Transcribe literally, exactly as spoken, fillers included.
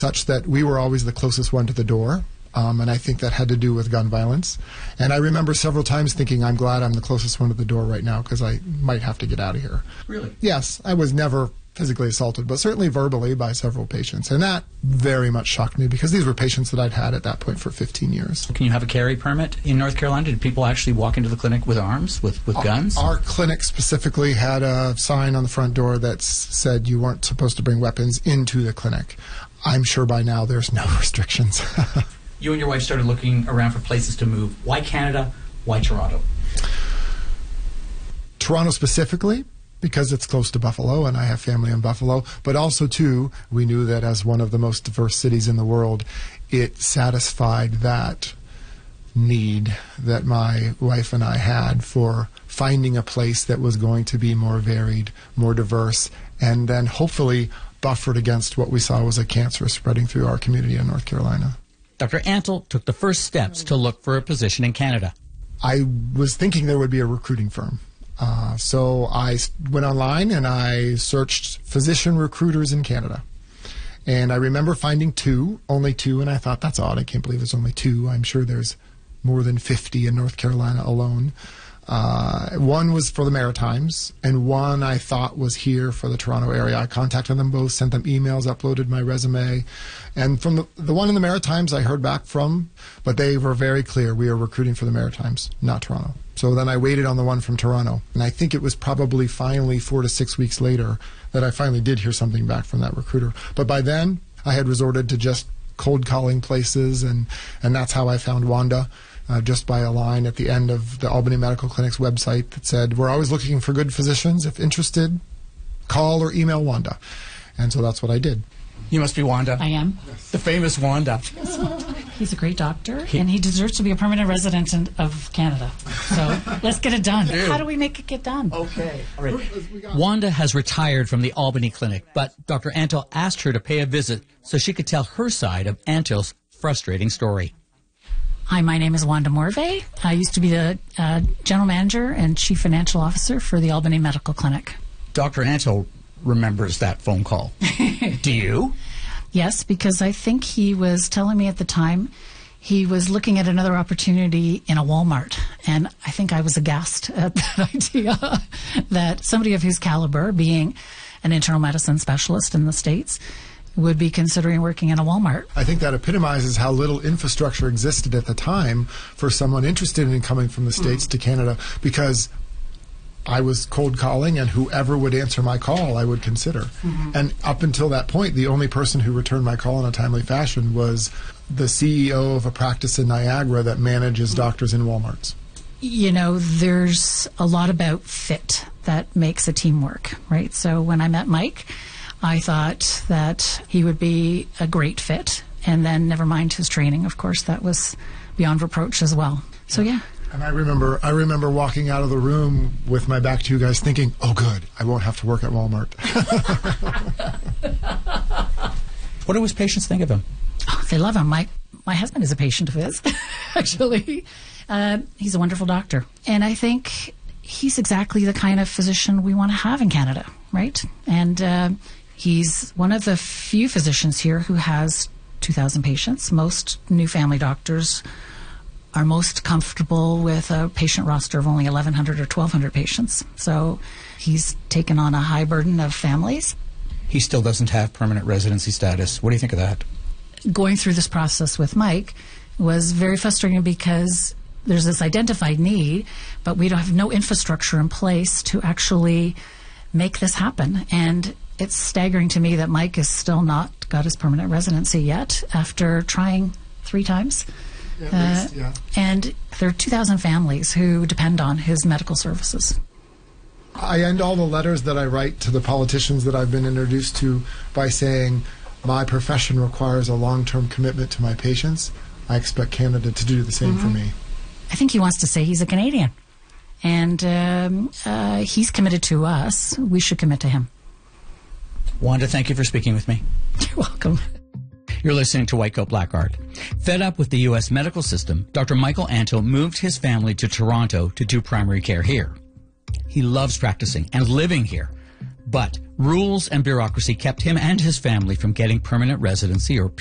such that we were always the closest one to the door. Um, and I think that had to do with gun violence. And I remember several times thinking, I'm glad I'm the closest one to the door right now because I might have to get out of here. Really? Yes, I was never physically assaulted, but certainly verbally by several patients. And that very much shocked me because these were patients that I'd had at that point for fifteen years. Can you have a carry permit in North Carolina? Did people actually walk into the clinic with arms, with, with guns? Our, our clinic specifically had a sign on the front door that said you weren't supposed to bring weapons into the clinic. I'm sure by now there's no restrictions. You and your wife started looking around for places to move. Why Canada? Why Toronto? Toronto specifically, because it's close to Buffalo, and I have family in Buffalo. But also, too, we knew that as one of the most diverse cities in the world, it satisfied that need that my wife and I had for finding a place that was going to be more varied, more diverse, and then hopefully buffered against what we saw was a cancer spreading through our community in North Carolina. Doctor Antle took the first steps to look for a position in Canada. I was thinking there would be a recruiting firm. Uh, so I went online and I searched physician recruiters in Canada. And I remember finding two, only two, and I thought, that's odd. I can't believe there's only two. I'm sure there's more than fifty in North Carolina alone. Uh, one was for the Maritimes, and one I thought was here for the Toronto area. I contacted them both, sent them emails, uploaded my resume. And from the, the one in the Maritimes I heard back from, but they were very clear. We are recruiting for the Maritimes, not Toronto. So then I waited on the one from Toronto. And I think it was probably finally four to six weeks later that I finally did hear something back from that recruiter. But by then, I had resorted to just cold calling places, and, and that's how I found Wanda. Uh, just by a line at the end of the Albany Medical Clinic's website that said, we're always looking for good physicians. If interested, call or email Wanda. And so that's what I did. You must be Wanda. I am. The famous Wanda. He's a great doctor, he, and he deserves to be a permanent resident in, of Canada. So let's get it done. Dude. How do we make it get done? Okay. All right. Wanda has retired from the Albany Clinic, but Doctor Antle asked her to pay a visit so she could tell her side of Antle's frustrating story. Hi, my name is Wanda Morvay. I used to be the uh, General Manager and Chief Financial Officer for the Albany Medical Clinic. Doctor Antle remembers that phone call. Do you? Yes, because I think he was telling me at the time he was looking at another opportunity in a Walmart. And I think I was aghast at that idea that somebody of his caliber, being an internal medicine specialist in the States, would be considering working in a Walmart. I think that epitomizes how little infrastructure existed at the time for someone interested in coming from the States mm. to Canada, because I was cold calling, and whoever would answer my call I would consider. Mm-hmm. And up until that point, the only person who returned my call in a timely fashion was the C E O of a practice in Niagara that manages mm. doctors in Walmarts. You know, there's a lot about fit that makes a team work, right? So when I met Mike, I thought that he would be a great fit, and then never mind his training, of course, that was beyond reproach as well. So yeah. And I remember I remember walking out of the room with my back to you guys thinking, oh good, I won't have to work at Walmart. What do his patients think of him? Oh, they love him. My, my husband is a patient of his, actually. Uh, he's a wonderful doctor. And I think he's exactly the kind of physician we want to have in Canada, right? And uh, he's one of the few physicians here who has two thousand patients. Most new family doctors are most comfortable with a patient roster of only eleven hundred or twelve hundred patients. So he's taken on a high burden of families. He still doesn't have permanent residency status. What do you think of that? Going through this process with Mike was very frustrating because there's this identified need, but we don't have no infrastructure in place to actually make this happen. And it's staggering to me that Mike has still not got his permanent residency yet after trying three times. At uh, least, yeah. And there are two thousand families who depend on his medical services. I end all the letters that I write to the politicians that I've been introduced to by saying, my profession requires a long-term commitment to my patients. I expect Canada to do the same mm-hmm. for me. I think he wants to say he's a Canadian. And um, uh, he's committed to us. We should commit to him. Wanda, thank you for speaking with me. You're welcome. You're listening to White Coat Black Art. Fed up with the U S medical system, Doctor Michael Antle moved his family to Toronto to do primary care here. He loves practicing and living here, But rules and bureaucracy kept him and his family from getting permanent residency or